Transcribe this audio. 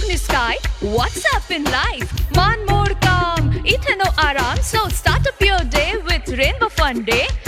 in the sky. What's up in life? Man more calm, ithano aram. So start up your day with Rainbow Fun Day.